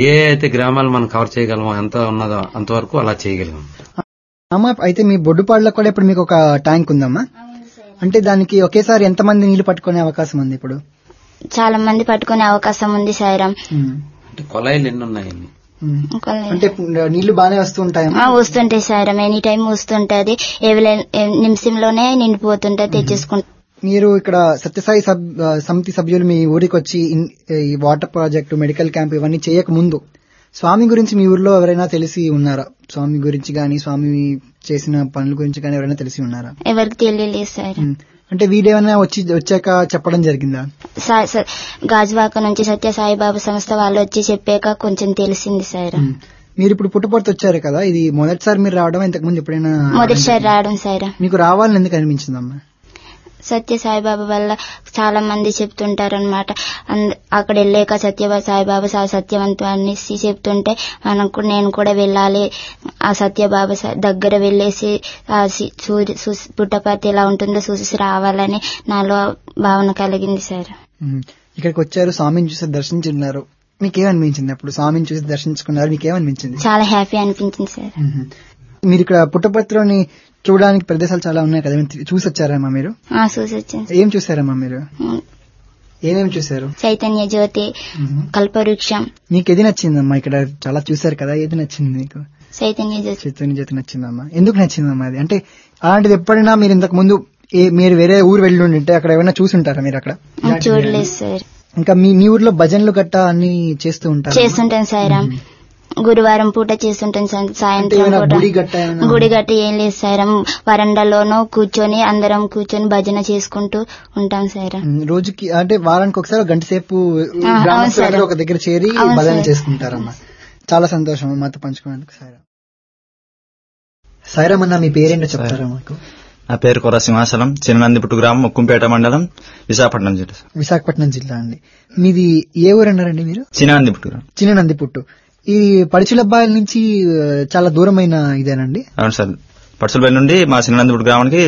ఏ అయితే గ్రామాలు మనం కవర్ చేయగలమో ఎంత ఉన్నదో అంతవరకు అలా చేయగలిగాం. అమ్మా, అయితే మీ బొడ్డుపాడులో కూడా ఇప్పుడు మీకు ఒక ట్యాంక్ ఉందమ్మా. అంటే దానికి ఒకేసారి ఎంతమంది నీళ్లు పట్టుకునే అవకాశం ఉంది? ఇప్పుడు చాలా మంది పట్టుకునే అవకాశం ఉంది సాయిరామ్. అంటే కొలాయిలు ఎన్ని ఉన్నాయండి? అంటే నీళ్లు బాగానే వస్తుంటాయా? వస్తుంటాయి సాయిరామ్, ఎనీ టైం వస్తుంటది. నిమిషంలోనే నిండిపోతుంటది, తెచ్చేసుకుంటా. మీరు ఇక్కడ సత్యసాయి సమితి సభ్యులు మీ ఊరికి వచ్చి ఈ వాటర్ ప్రాజెక్టు, మెడికల్ క్యాంప్ ఇవన్నీ చేయక ముందు స్వామి గురించి మీ ఊర్లో ఎవరైనా తెలిసి ఉన్నారా? స్వామి గురించి గానీ, స్వామి చేసిన పనుల గురించి గానీ ఎవరైనా తెలిసి ఉన్నారా? ఎవరికి తెలియలేదు సార్. అంటే వీడేమైనా వచ్చాక చెప్పడం జరిగిందా? గాజువాక నుంచి సత్య సాయిబాబా సంస్థ వాళ్ళు వచ్చి చెప్పాక కొంచెం తెలిసింది సార్. మీరు ఇప్పుడు పుట్టపర్తి వచ్చారు కదా, ఇది మొదటిసారి మీరు రావడం, ఇంతకు ముందు ఎప్పుడైనా? మొదటిసారి రావడం సార్. మీకు రావాలని ఎందుకు అనిపించిందమ్మా? సత్య సాయిబాబా వల్ల చాలా మంది చెప్తుంటారనమాట. అక్కడ వెళ్ళాక సత్య సాయిబాబా సత్యవంతం అనేసి చెప్తుంటే నేను కూడా వెళ్ళాలి, ఆ సత్యబాబా దగ్గర వెళ్ళేసి పుట్టపర్తి ఎలా ఉంటుందో చూసి రావాలని నాలో భావన కలిగింది సార్. ఇక్కడికి వచ్చారు, స్వామిని చూసి దర్శించున్నారు, మీకేమనిపించింది? అప్పుడు స్వామిని చూసి దర్శించుకున్నారు, మీకేమనిపించింది? చాలా హ్యాపీ అనిపించింది సార్. మీరు ఇక్కడ పుట్టపర్తిలోని చూడడానికి ప్రదేశాలు చాలా ఉన్నాయి కదా, చూసి వచ్చారమ్మా మీరు? చూసి వచ్చాను. ఏం చూసారమ్మా మీరు? ఏమేమి చూసారు? చైతన్య జ్యోతి, కల్పవృక్షం. మీకు ఏది నచ్చిందమ్మా? ఇక్కడ చాలా చూసారు కదా, ఏది నచ్చింది మీకు? చైతన్య జ్యోతి నచ్చిందమ్మా. ఎందుకు నచ్చిందమ్మా అది? అంటే అలాంటిది ఎప్పుడైనా మీరు ఇంతకు ముందు మీరు వేరే ఊరు వెళ్ళి ఉంటే అక్కడ ఏమైనా చూసి ఉంటారా మీరు? అక్కడ చూడలేదు సార్. ఇంకా మీ ఊర్లో భజనలు గట్ట అన్ని చేస్తూ ఉంటారు? చేస్తుంటాను సాయిరామ్, గురువారం పూట చేస్తుంటాం. సాయంత్రం పూట గుడి గట్ట ఏం లేదు సాయిరామ్, వరండాలోనూ కూర్చొని అందరం కూర్చొని భజన చేసుకుంటూ ఉంటాం సాయిరామ్. రోజుకి అంటే వారానికి ఒకసారి గంట సేపు ఒక దగ్గర చేరి భజన చేసుకుంటారమ్మా. చాలా సంతోషం మాతో పంచుకోవడానికి. సాయిరామ్ అన్న, మీ పేరేంటో చెప్తారా మాకు? నా పేరు కొర సింహాచలం, చిన్ననందిపుట్టు గ్రామం, ముక్కుంపేట మండలం, విశాఖపట్నం జిల్లా. విశాఖపట్నం జిల్లా అండి. మీది ఏ ఊరు అన్నారండి మీరు? చిన్ననందిపుట్టు. ఈ పడిచిలబ్బాయిల నుంచి చాలా దూరమైన ఇదేనండి? అవును సార్, పడిచిలబ్బాయి నుండి మా చిన్ననందిపుట్టు గ్రామానికి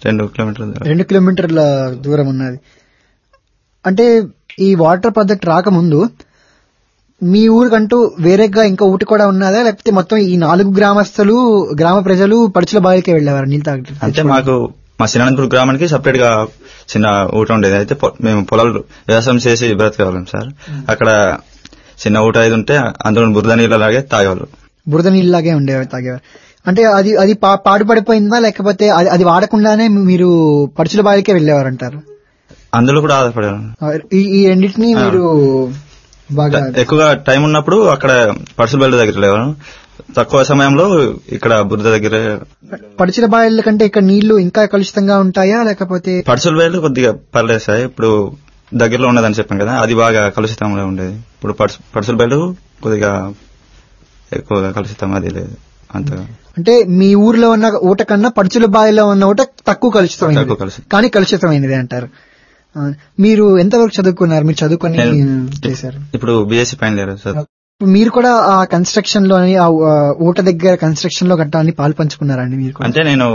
2 కిలోమీటర్ల దూరం ఉన్నది. అంటే ఈ వాటర్ ప్రాజెక్ట్ రాకముందు మీ ఊరికంటూ వేరేగా ఇంకా ఊటి కూడా ఉన్నదా, లేకపోతే మొత్తం ఈ 4 గ్రామ ప్రజలు పడిచిలబ్బాయిలకే వెళ్ళేవారు నీళ్ళు తాగడానికి? అంటే మాకు మా చిన్ననందిపుట్టు గ్రామానికి సపరేట్ గా చిన్న ఊట ఉండేది. అయితే మేము పొలాలు వ్యవసాయం చేసి బ్రతికేవాళ్ళం సార్. అక్కడ చిన్న ఊట అయితే ఉంటే అందులో బురద నీళ్ళలాగే తాగేవాళ్ళు. బురద నీళ్ళలాగే ఉండేవారు, తాగేవారు. అంటే అది పాడుపడిపోయిందా, లేకపోతే అది వాడకుండానే మీరు పడిచిలబ్బాయిలకే వెళ్ళేవారు అంటారు? అందులో కూడా ఆధారపడేవారు. ఈ రెండింటినీ మీరు బాగా ఎక్కువగా టైం ఉన్నప్పుడు అక్కడ పడిచిలబ్బాయిల దగ్గర లేవారు, తక్కువ సమయంలో ఇక్కడ బురద దగ్గర. పడిచిలబ్బాయిల కంటే ఇక్కడ నీళ్లు ఇంకా కలుషితంగా ఉంటాయా, లేకపోతే? పడిచిలబ్బాయిలు కొద్దిగా పర్లేదు సార్, ఇప్పుడు దగ్గరలో ఉన్నదని చెప్పాను కదా, అది బాగా కలుషితంగా ఉండేది. ఇప్పుడు పడిచిలబ్బాయిలు కొద్దిగా ఎక్కువగా కలుషితం అది లేదు అంతగా. అంటే మీ ఊర్లో ఉన్న ఊట కన్నా పడిచిలబ్బాయిలో ఉన్న ఊట తక్కువ కలుషితమైనది, కానీ కలుషితమైనది అంటారు. మీరు ఎంతవరకు చదువుకున్నారు? మీరు చదువుకొని చేశారు? ఇప్పుడు బీఎస్సీ ఫైనల్ ఇయర్ సార్. మీరు కూడా ఆ కన్స్ట్రక్షన్ లో, ఆ ఊట దగ్గర కన్స్ట్రక్షన్ లో గట్టాన్ని పాలు పంచుకున్నారండి మీరు? అంటే నేను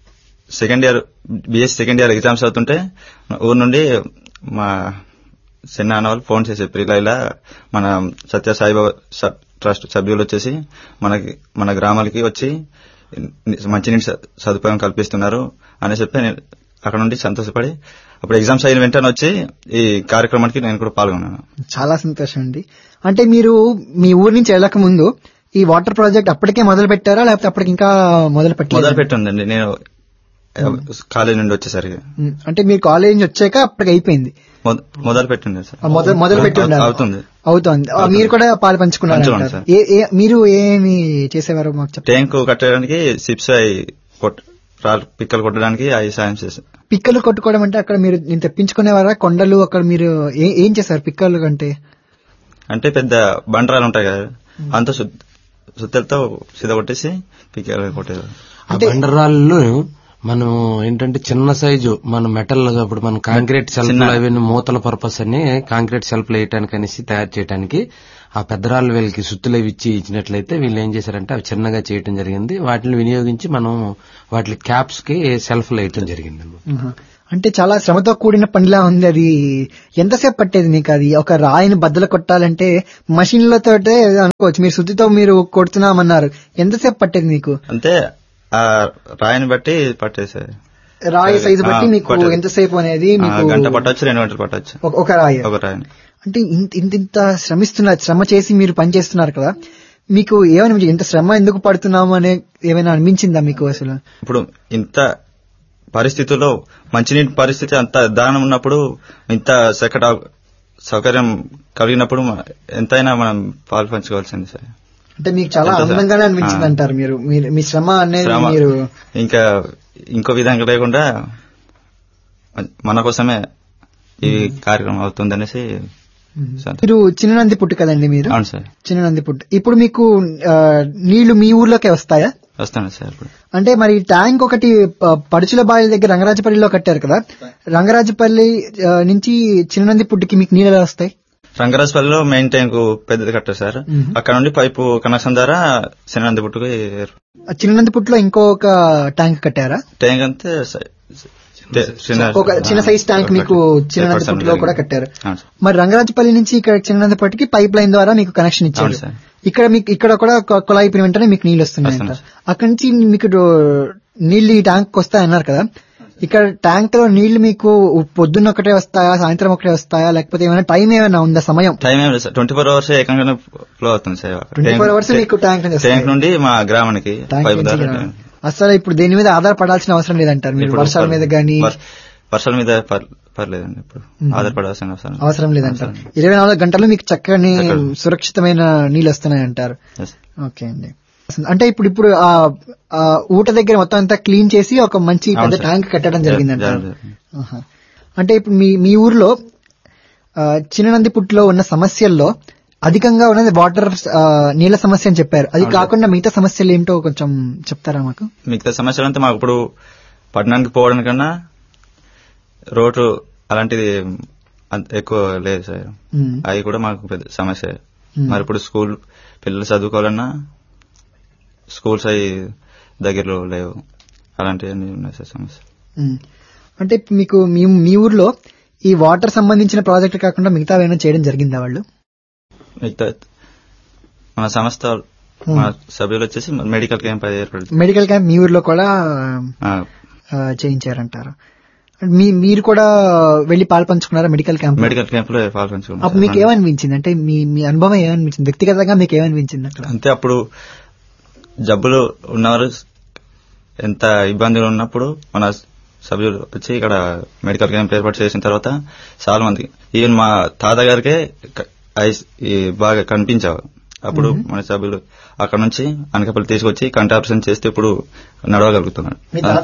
బీఎస్సీ సెకండ్ ఇయర్ ఎగ్జామ్స్ అవుతుంటే ఊరు నుండి మా చిన్న వాళ్ళు ఫోన్ చేసి ఇలా మన సత్య సాయిబాబా ట్రస్ట్ సభ్యులు వచ్చేసి మన గ్రామాలకి వచ్చి మంచినీటి సదుపాయం కల్పిస్తున్నారు అని చెప్పి అక్కడ నుండి సంతోషపడి అప్పుడు ఎగ్జామ్స్ అయిన వెంటనే వచ్చి ఈ కార్యక్రమానికి నేను కూడా పాల్గొన్నాను. చాలా సంతోషం అండి. అంటే మీరు మీ ఊరి నుంచి వెళ్ళక ముందు ఈ వాటర్ ప్రాజెక్ట్ అప్పటికే మొదలు పెట్టారా, లేకపోతే అప్పటికి ఇంకా మొదలు పెట్టిందండి? నేను కాలేజ్ నుండి వచ్చేసరికి. అంటే మీరు కాలేజ్ నుంచి వచ్చాక అప్పటికి అయిపోయింది? మొదలు పెట్టింది సార్. మొదలు పెట్టి అవుతుంది. మీరు కూడా పాలు పంచుకున్నారు. మీరు ఏమి చేసేవారు మాకు చెప్పండి. ట్యాంకు కట్టడానికి సిప్స్ పిక్కలు కొట్టడానికి అవి సాయం చేశారు. పిక్కలు కొట్టుకోవడం అంటే అక్కడ మీరు తెప్పించుకునేవారా కొండలు? అక్కడ మీరు ఏం చేశారు పిక్కలు అంటే? పెద్ద బండరాలు ఉంటాయి కదా, అంత సుత్తెలతో సిద్ధ కొట్టేసి పిక్కలు కొట్టేవారు. అంటే బండరాళ్ళు మనం ఏంటంటే చిన్న సైజు మన మెటల్, ఇప్పుడు మనం కాంక్రీట్ సెల్ఫ్ అవన్నీ మూతల పర్పస్ అని కాంక్రీట్ సెల్ఫ్ వేయటానికి అనేసి తయారు చేయడానికి ఆ పెద్దరాళ్ళు వీళ్ళకి సుత్తులు ఇచ్చినట్లయితే వీళ్ళు ఏం చేశారంటే అవి చిన్నగా చేయటం జరిగింది. వాటిని వినియోగించి మనం వాటి క్యాప్స్ కి సెల్ఫ్ వేయటం జరిగింది. అంటే చాలా శ్రమతో కూడిన పనిలా ఉంది. అది ఎంతసేపు పట్టేది మీకు? అది ఒక రాయిని బద్దలు కొట్టాలంటే మషిన్లతోటే అనుకోవచ్చు, మీరు శుద్ధితో మీరు కొడుతున్నామన్నారు. ఎంతసేపు పట్టేది మీకు? అంటే ఆ రాయిని బట్టి పట్టేసారు. రాయి సైజు బట్టి మీకు ఎంతసేపు అనేది మీకు గంట పట్టొచ్చు, 2 గంటలు పట్టొచ్చు ఒక రాయిని. అంటే ఇంత శ్రమ చేసి మీరు పని చేస్తున్నారు కదా, మీకు ఏమని ఇంత శ్రమ ఎందుకు పడుతున్నాము అనే ఏమైనా అనిపించిందా మీకు? అసలు ఇప్పుడు ఇంత పరిస్థితుల్లో మంచినీటి పరిస్థితి అంత దానం ఉన్నప్పుడు, ఇంత సౌకర్యం కలిగినప్పుడు ఎంతైనా మనం పాలు పంచుకోవాల్సింది సార్. అంటే మీకు చాలా ఆనందంగానే అనిపించింది అంటారు మీరు, మీ శ్రమ అనేది మీరు ఇంకా ఇంకో విధంగా లేకుండా మన కోసమే ఈ కార్యక్రమం అవుతుందనేసి. మీరు చిన్ననంది పుట్టు కదండి మీరు? అవును సార్, చిన్ననంది పుట్టు. ఇప్పుడు మీకు నీళ్లు మీ ఊర్లోకే వస్తాయా? వస్తాను సార్. ఇప్పుడు అంటే మరి ట్యాంక్ ఒకటి పడుచుల బావి దగ్గర రంగరాజపల్లిలో కట్టారు కదా, రంగరాజపల్లి నుంచి చిన్ననంది పుట్టుకి మీకు నీళ్ళు ఎలా వస్తాయి? రంగరాజపల్లిలో మెయిన్ ట్యాంక్ పెద్దది కట్టారు సార్, అక్కడ నుండి పైపు కనెక్షన్ ద్వారా చిన్ననంది పుట్టుకు. చిన్ననంది పుట్టులో ఇంకొక ట్యాంక్ కట్టారా? ట్యాంక్ అంతే ఒక చిన్న సైజ్ ట్యాంక్ మీకు చిన్ననంది పుట్టులో కూడా కట్టారు. మరి రంగరాజపల్లి నుంచి ఇక్కడ చిన్ననంది పుట్టుకి పైప్ లైన్ ద్వారా మీకు కనెక్షన్ ఇచ్చారు. ఇక్కడ మీకు ఇక్కడ కూడా కుళాయి వెంటనే మీకు నీళ్ళు వస్తున్నాయంట. అక్కడి నుంచి మీకు నీళ్లు ఈ ట్యాంక్ వస్తాయన్నారు కదా, ఇక్కడ ట్యాంక్ లో నీళ్లు మీకు పొద్దున్న ఒకటే వస్తాయా, సాయంత్రం ఒకటే వస్తాయా, లేకపోతే ఏమైనా టైం ఏమైనా ఉందా? సమయం టైం ఏమైనా సార్, 24 hours ఏకంగా ఫ్లో అవుతుంది సార్. 24 hours మీకు ట్యాంక్ నుండి మా గ్రామానికి పైపు ద్వారా. అసలు ఇప్పుడు దేని మీద ఆధారపడాల్సిన అవసరం లేదంటారు మీరు? వర్షాల మీద గానీ? వర్షాల మీద పర్లేదండి, ఇప్పుడు ఆధారపడాల్సిన అవసరం లేదంటారు. 24 గంటలు మీకు చక్కని సురక్షితమైన నీళ్ళు వస్తున్నాయంటారు. ఓకే అండి. అంటే ఇప్పుడు ఆ ఊట దగ్గర మొత్తం అంతా క్లీన్ చేసి ఒక మంచి పెద్ద ట్యాంక్ కట్టడం జరిగిందంటారు. అంటే ఇప్పుడు మీ ఊర్లో చిన్ననంది పుట్టులో ఉన్న సమస్యల్లో అధికంగా ఉన్నది వాటర్ నీళ్ల సమస్య అని చెప్పారు. అది కాకుండా మిగతా సమస్యలు ఏమిటో కొంచెం చెప్తారా మాకు? మిగతా సమస్యలు అంతా మాకు ఇప్పుడు పట్టణానికి పోవడానికన్నా రోడ్డు అలాంటిది ఎక్కువ లేదు సార్, అవి కూడా మాకు పెద్ద సమస్య. మరి ఇప్పుడు స్కూల్ పిల్లలు చదువుకోవాలన్నా స్కూల్స్ అవి దగ్గరలో లేవు, అలాంటివన్నీ ఉన్నాయి సార్ సమస్య. అంటే మీకు మీ ఊర్లో ఈ వాటర్ సంబంధించిన ప్రాజెక్టు కాకుండా మిగతా ఏమైనా చేయడం జరిగిందా వాళ్ళు? మిగతా మన సంస్థ మన సభ్యులు వచ్చేసి మెడికల్ క్యాంప్ ఏర్పడింది. మెడికల్ క్యాంప్ మీ ఊర్లో కూడా చేయించారంటారు. మీరు కూడా వెళ్లి పాల్పంచుకున్నారా మెడికల్ క్యాంప్? మెడికల్ క్యాంప్ లో పాల్పంచుకున్నారు. అప్పుడు మీకు ఏమనిపించింది? అంటే మీ అనుభవం ఏమనిపించింది? వ్యక్తిగతంగా మీకు ఏమనిపించింది అక్కడ? అంతే, అప్పుడు జబ్బులు ఉన్నవారు ఎంత ఇబ్బందులు ఉన్నప్పుడు మన సభ్యులు వచ్చి ఇక్కడ మెడికల్ క్యాంప్ ఏర్పాటు చేసిన తర్వాత చాలా మంది, ఈవెన్ మా తాతగారికే ఐస్ బాగా కనిపించావు. అప్పుడు మన సభ్యులు అక్కడ నుంచి అనకాపల్లి తీసుకొచ్చి కంటి ఆపరేషన్ చేస్తే ఇప్పుడు నడవగలుగుతున్నాడు.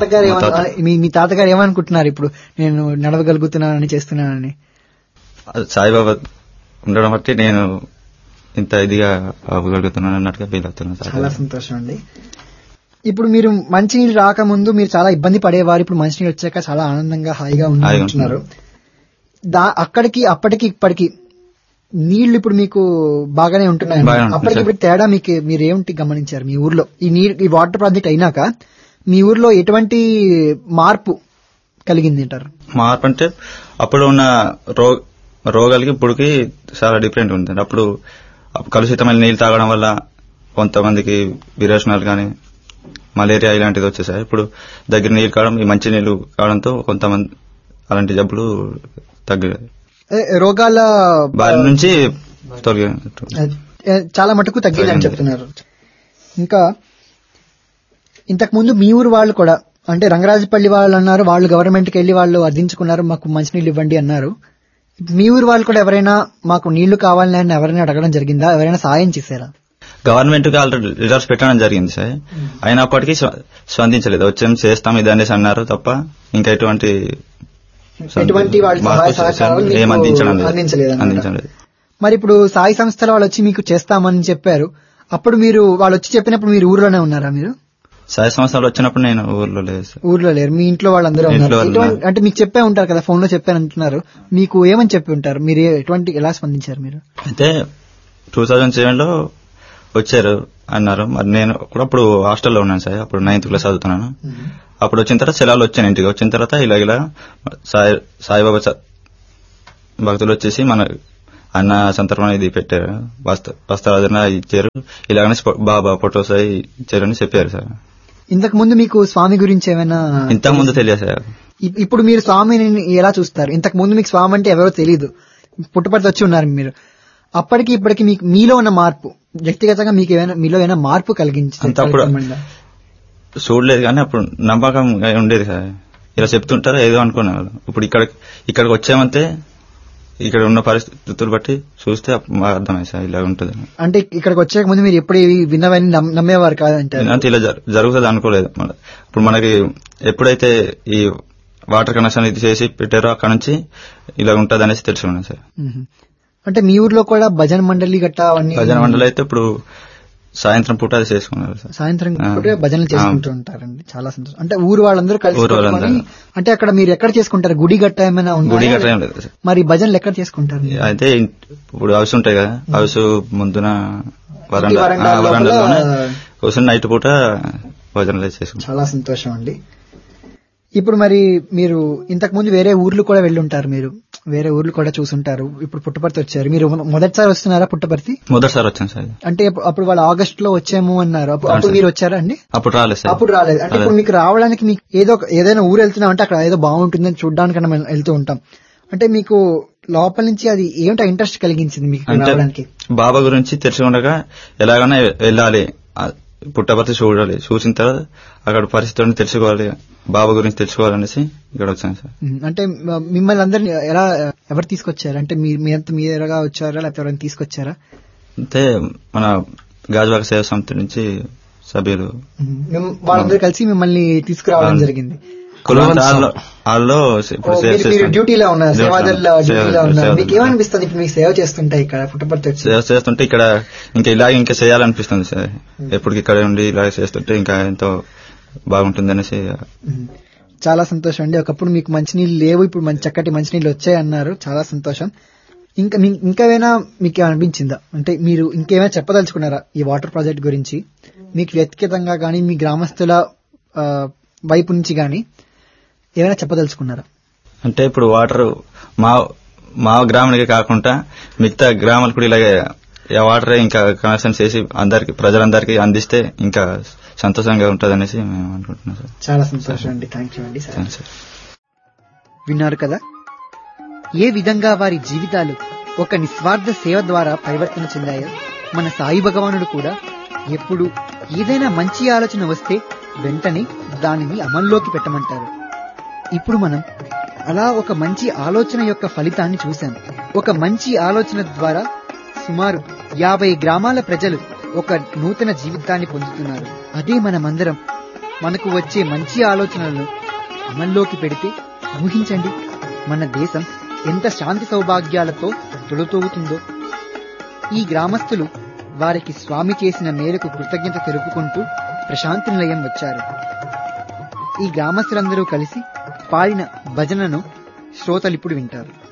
మీ తాతగారు ఏమనుకుంటున్నారు ఇప్పుడు? నేను నడవగలుగుతున్నానని చేస్తున్నానని. సాయిబాబా ఉండడం బట్టి నేను ఇంత ఇదిగా అవ్వగలుగుతున్నాను అన్నట్టుగా ఫీల్ అవుతున్నాను. చాలా సంతోషం అండి. ఇప్పుడు మీరు మంచినీళ్ళు రాకముందు మీరు చాలా ఇబ్బంది పడేవారు, ఇప్పుడు మంచినీళ్ళు వచ్చాక చాలా ఆనందంగా హాయిగా ఉంటున్నారు. అక్కడికి అప్పటికి ఇప్పటికి నీళ్లు ఇప్పుడు మీకు బాగానే ఉంటున్నాయి. అప్పటికి ఇప్పుడు తేడా మీరు ఏమిటి గమనించారు మీ ఊర్లో? ఈ వాటర్ ప్రాజెక్ట్ అయినాక మీ ఊర్లో ఎటువంటి మార్పు కలిగింది అంటారు? మార్పు అంటే అప్పుడు ఉన్న రోగాలకి ఇప్పుడుకి చాలా డిఫరెంట్ ఉంది. అప్పుడు కలుషితమైన నీళ్లు తాగడం వల్ల కొంతమందికి విరేచనాలు కానీ మలేరియా ఇలాంటిది వచ్చేసాయి. ఇప్పుడు దగ్గర నీళ్లు కావడం, ఈ మంచి నీళ్లు కావడంతో కొంతమంది అలాంటి జబ్బులు తగ్గాయి, రోగాల బారి నుంచి చాలా మటుకు తగ్గిందని చెప్తున్నారు. ఇంకా ఇంతకు ముందు మీ ఊరు వాళ్ళు కూడా, అంటే రంగరాజపల్లి వాళ్ళు అన్నారు, వాళ్ళు గవర్నమెంట్కి వెళ్లి వాళ్ళు అర్థించుకున్నారు, మాకు మంచినీళ్ళు ఇవ్వండి అన్నారు. మీ ఊరు వాళ్ళు కూడా ఎవరైనా మాకు నీళ్లు కావాలని ఎవరైనా అడగడం జరిగిందా? ఎవరైనా సాయం చేశారా? గవర్నమెంట్ కి ఆల్రెడీ రిజర్వ్స్ పెట్టడం జరిగింది సార్, అయినప్పటికీ స్పందించలేదు. వచ్చేం చేస్తాం ఇది అనేసి అన్నారు తప్ప ఇంకా ఎటువంటి అందించలేదు. మరి ఇప్పుడు సాయి సంస్థల వాళ్ళు వచ్చి మీకు చేస్తామని చెప్పారు, అప్పుడు మీరు వాళ్ళు వచ్చి చెప్పినప్పుడు మీరు ఊర్లోనే ఉన్నారా? మీరు సాయి సంస్థలు వచ్చినప్పుడు నేను ఊర్లో లేదు సార్. ఊర్లో లేరు, మీ ఇంట్లో వాళ్ళందరూ ఉన్నారు. అంటే మీకు చెప్పే ఉంటారు కదా, ఫోన్ లో చెప్పాను అంటున్నారు, మీకు ఏమని చెప్పి ఉంటారు? మీరు ఎలా స్పందించారు? మీరు అయితే 2007లో వచ్చారు, అన్నారు. మరి నేను కూడా అప్పుడు హాస్టల్లో ఉన్నాను సార్, అప్పుడు 9th క్లాస్ చదువుతున్నాను. అప్పుడు వచ్చిన తర్వాత సెలవులు వచ్చాను ఇంటికి. వచ్చిన తర్వాత ఇలా సాయిబాబా భక్తులు వచ్చేసి మన అన్న సంతర్పణ ఇది పెట్టారు, వస్త్రాదరణ ఇచ్చారు, ఇలాగనే బాబా ఫొటోస్ ఇచ్చారని చెప్పారు సార్. ఇంతకు ముందు మీకు స్వామి గురించి ఏమైనా ఇంతకు ముందు తెలియదు సార్. ఇప్పుడు మీరు స్వామిని ఎలా చూస్తారు? ఇంతకు ముందు మీకు స్వామి అంటే ఎవరో తెలియదు, పుట్టుపడితే వచ్చి ఉన్నారు మీరు. అప్పటికి ఇప్పటికి మీకు మీలో ఉన్న మార్పు, వ్యక్తిగతంగా మీకు ఏమైనా మీలో ఏమైనా మార్పు కలిగించింది? చూడలేదు కానీ అప్పుడు నమ్మకం ఉండేది సార్. ఇలా చెప్తుంటారో ఏదో అనుకునేవాళ్ళు. ఇప్పుడు ఇక్కడికి వచ్చామంటే ఇక్కడ ఉన్న పరిస్థితులు బట్టి చూస్తే అర్థమైంది సార్ ఇలా ఉంటుంది. అంటే ఇక్కడికి వచ్చే ముందు మీరు ఎప్పుడు విన్నవని నమ్మేవారు కాదంటే? ఇలా జరుగుతుంది అనుకోలేదు. ఇప్పుడు మనకి ఎప్పుడైతే ఈ వాటర్ కనెక్షన్ ఇది చేసి పెట్టారో అక్కడ నుంచి ఇలా ఉంటుంది అనేసి తెలుసుకున్నాను సార్. అంటే మీ ఊర్లో కూడా భజన మండలి గట్టా భజన మండలి అయితే ఇప్పుడు సాయంత్రం పూట అది చేసుకున్నారు సార్. సాయంత్రం పూట భజనలు చేసుకుంటూ ఉంటారండి. చాలా సంతోషం. అంటే ఊరు వాళ్ళందరూ కలిసి. అంటే అక్కడ మీరు ఎక్కడ చేసుకుంటారు? గుడి గట్ట ఏమైనా ఉంది? గుడి గట్ట ఏం లేదు సార్. మరి భజనలు ఎక్కడ చేసుకుంటారు? అయితే ఇప్పుడు హౌస్ ఉంటాయి కదా, హౌస్ ముందున వరండాలోనే కూర్చొని నైట్ పూట భజనలు చేసుకుంటారు. చాలా సంతోషం అండి. ఇప్పుడు మరి మీరు ఇంతకు ముందు వేరే ఊర్లు కూడా వెళ్ళి ఉంటారు, మీరు వేరే ఊర్లు కూడా చూసుంటారు. ఇప్పుడు పుట్టపర్తి వచ్చారు, మీరు మొదటిసారి వస్తున్నారా పుట్టపర్తి? మొదటిసారి వచ్చాను సార్. అంటే అప్పుడు వాళ్ళు ఆగస్ట్ లో వచ్చాము అన్నారు, అప్పుడు మీరు వచ్చారా అండి? అప్పుడు రాలేదు సార్. అప్పుడు రాలేదు. అంటే ఇప్పుడు మీకు రావడానికి మీకు ఏదైనా ఊరు వెళ్తున్నాం అంటే అక్కడ ఏదో బాగుంటుందని చూడడానికి మనం వెళ్తూ ఉంటాం. అంటే మీకు లోపల నుంచి అది ఏమిటో ఇంట్రెస్ట్ కలిగించింది మీకు రావడానికి? బాబా గురించి తెలుసుకుండగా ఎలాగైనా వెళ్ళాలి, పుట్టపర్తి చూడాలి, చూసిన తర్వాత అక్కడ పరిస్థితులను తెలుసుకోవాలి, బాబా గురించి తెలుసుకోవాలనేసి ఇక్కడ వచ్చాను సార్. అంటే మిమ్మల్ని అందరినీ ఎవరు తీసుకొచ్చారు? అంటే మీరుగా వచ్చారా లేకపోతే ఎవరైనా తీసుకొచ్చారా? అంటే మన గాజువాక సేవా సమితి నుంచి సభ్యులు వాళ్ళందరూ కలిసి మిమ్మల్ని తీసుకురావడం జరిగింది. డ్యూటీలో ఉన్నారు, సేవాదల్లో డ్యూటీలో ఉన్నారు. మీకు ఏమనిపిస్తుంది ఇప్పుడు మీకు సేవ చేస్తుంటే? ఇక్కడ పుట్టపర్తి సేవ చేస్తుంటే ఇక్కడ ఇంకా చేయాలనిపిస్తుంది సార్. ఎప్పుడు ఇక్కడ ఉండి ఇలా చేస్తుంటే ఇంకా ఎంతో బాగుంటుంది అనేసి. చాలా సంతోషం అండి. ఒకప్పుడు మీకు మంచినీళ్ళు లేవు, ఇప్పుడు చక్కటి మంచినీళ్ళు వచ్చాయన్నారు. చాలా సంతోషం. ఇంకేమైనా మీకు అనిపించిందా? అంటే మీరు ఇంకేమైనా చెప్పదలుచుకున్నారా ఈ వాటర్ ప్రాజెక్ట్ గురించి? మీకు వ్యక్తిగతంగా గానీ మీ గ్రామస్తుల వైపు నుంచి గానీ ఏమైనా చెప్పదలుచుకున్నారా? అంటే ఇప్పుడు వాటర్ మా గ్రామానికి కాకుండా మిగతా గ్రామాలు కూడా ఇలాగే వాటర్ ఇంకా కనెక్షన్ చేసి ప్రజలందరికీ అందిస్తే ఇంకా సంతోషంగా ఉంటుంది అనేసి మేము అనుకుంటున్నాం సార్. చాలా సంతోషం అండి. థ్యాంక్ యూ అండి. విన్నారు కదా ఏ విధంగా వారి జీవితాలు ఒక నిస్వార్థ సేవ ద్వారా పరివర్తన చెందాయో. మన సాయి భగవానుడు కూడా ఎప్పుడు ఏదైనా మంచి ఆలోచన వస్తే వెంటనే దానిని అమల్లోకి పెట్టమంటారు. ఇప్పుడు మనం అలా ఒక మంచి ఆలోచన యొక్క ఫలితాన్ని చూశాం. ఒక మంచి ఆలోచన ద్వారా సుమారు 50 గ్రామాల ప్రజలు ఒక నూతన జీవితాన్ని పొందుతున్నారు. అదే మనమందరం మనకు వచ్చే మంచి ఆలోచనలను అమల్లోకి పెడితే ఊహించండి మన దేశం ఎంత శాంతి సౌభాగ్యాలతో తొలుతోగుతుందో. ఈ గ్రామస్తులు వారికి స్వామి చేసిన మేరకు కృతజ్ఞత తెలుపుకుంటూ ప్రశాంతి నిలయం వచ్చారు. ఈ గ్రామస్తులందరూ కలిసి పాడిన భజనను శ్రోతలిప్పుడు వింటారు.